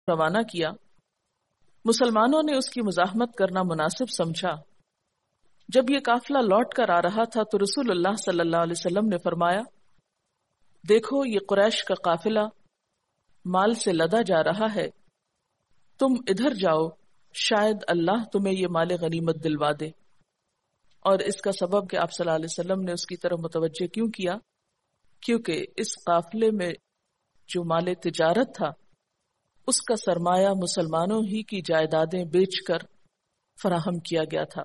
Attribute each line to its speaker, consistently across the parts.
Speaker 1: روانہ کیا، مسلمانوں نے اس کی مزاحمت کرنا مناسب سمجھا۔ جب یہ قافلہ لوٹ کر آ رہا تھا تو رسول اللہ صلی اللہ علیہ وسلم نے فرمایا، دیکھو یہ قریش کا قافلہ مال سے لدا جا رہا ہے، تم ادھر جاؤ، شاید اللہ تمہیں یہ مال غنیمت دلوا دے۔ اور اس کا سبب کہ آپ صلی اللہ علیہ وسلم نے اس کی طرف متوجہ کیوں کیا؟ کیونکہ اس قافلے میں جو مال تجارت تھا اس کا سرمایہ مسلمانوں ہی کی جائیدادیں بیچ کر فراہم کیا گیا تھا،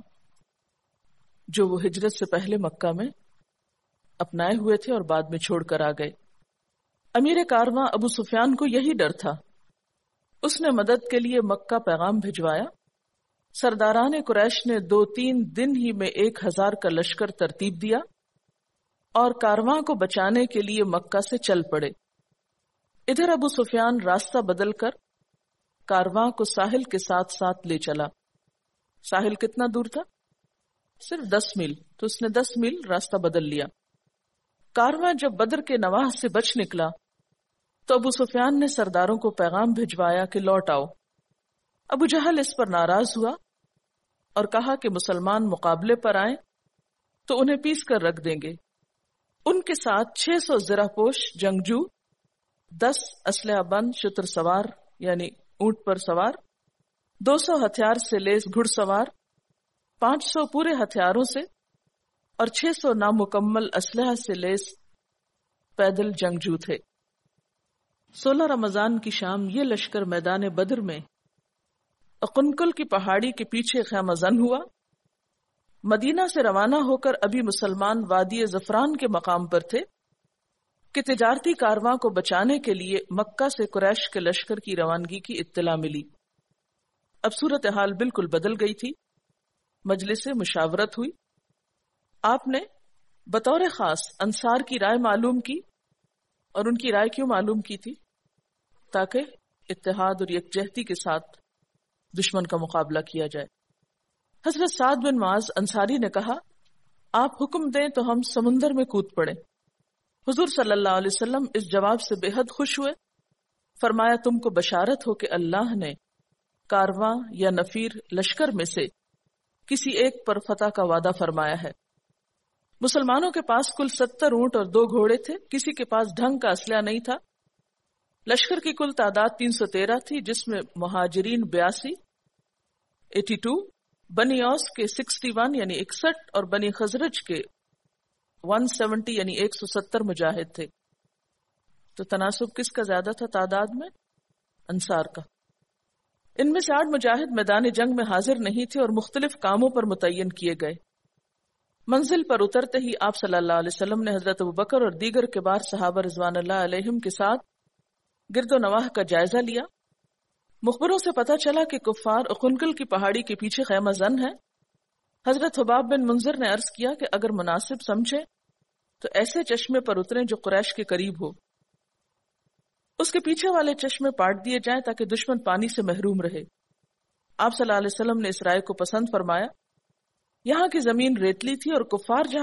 Speaker 1: جو وہ ہجرت سے پہلے مکہ میں اپنائے ہوئے تھے اور بعد میں چھوڑ کر آ گئے۔ امیر کارواں ابو سفیان کو یہی ڈر تھا، اس نے مدد کے لیے مکہ پیغام بھجوایا۔ سرداران قریش نے 2-3 دن ہی میں 1000 کا لشکر ترتیب دیا اور کارواں کو بچانے کے لیے مکہ سے چل پڑے۔ ادھر ابو سفیان راستہ بدل کر کارواں کو ساحل کے ساتھ ساتھ لے چلا۔ ساحل کتنا دور تھا؟ صرف 10 میل، تو اس نے 10 میل راستہ بدل لیا۔ کارواں جب بدر کے نواح سے بچ نکلا تو ابو سفیان نے سرداروں کو پیغام بھجوایا کہ لوٹ آؤ۔ ابو جہل اس پر ناراض ہوا اور کہا کہ مسلمان مقابلے پر آئیں تو انہیں پیس کر رکھ دیں گے۔ ان کے ساتھ 600 زرہ پوش جنگجو، 10 اسلحہ بند شتر سوار یعنی اونٹ پر سوار، 200 ہتھیار سے لیس گھڑ سوار، 500 پورے ہتھیاروں سے اور 600 نامکمل اسلحہ سے لیس پیدل جنگجو تھے۔ 16 رمضان کی شام یہ لشکر میدان بدر میں اقنقل کی پہاڑی کے پیچھے خیمہ زن ہوا۔ مدینہ سے روانہ ہو کر ابھی مسلمان وادی زفران کے مقام پر تھے کہ تجارتی کارواں کو بچانے کے لیے مکہ سے قریش کے لشکر کی روانگی کی اطلاع ملی۔ اب صورتحال بالکل بدل گئی تھی۔ مجلس مشاورت ہوئی، آپ نے بطور خاص انصار کی رائے معلوم کی، اور ان کی رائے کیوں معلوم کی تھی؟ تاکہ اتحاد اور یکجہتی کے ساتھ دشمن کا مقابلہ کیا جائے۔ حضرت سعد بن معاذ انصاری نے کہا، آپ حکم دیں تو ہم سمندر میں کود پڑیں۔ حضور صلی اللہ علیہ وسلم اس جواب سے بے حد خوش ہوئے، فرمایا تم کو بشارت ہو کہ اللہ نے کارواں یا نفیر لشکر میں سے کسی ایک پر فتح کا وعدہ فرمایا ہے۔ مسلمانوں کے پاس کل 70 اونٹ اور 2 گھوڑے تھے، کسی کے پاس ڈھنگ کا اسلحہ نہیں تھا۔ لشکر کی کل تعداد 313 تھی، جس میں مہاجرین 82 بنی اوس کے 61 یعنی 61 اور بنی خزرج کے 170 یعنی 170 مجاہد تھے۔ تو تناسب کس کا زیادہ تھا تعداد میں؟ انصار کا۔ ان میں سے 8 مجاہد میدان جنگ میں حاضر نہیں تھے اور مختلف کاموں پر متعین کیے گئے۔ منزل پر اترتے ہی آپ صلی اللہ علیہ وسلم نے حضرت ابوبکر اور دیگر کبار صحابہ رضوان اللہ علیہم کے ساتھ گرد و نواح کا جائزہ لیا۔ مخبروں سے پتہ چلا کہ کفار اقنقل کی پہاڑی کے پیچھے خیمہ زن ہے۔ حضرت حباب بن منذر نے عرض کیا کہ اگر مناسب سمجھے تو ایسے چشمے پر اتریں جو قریش کے قریب ہو، اس کے پیچھے والے چشمے پاٹ دیے جائیں تاکہ دشمن پانی سے محروم رہے۔ آپ صلی اللہ علیہ وسلم نے اس رائے کو پسند فرمایا۔ یہاں کی زمین ریتلی تھی اور کفار جہاں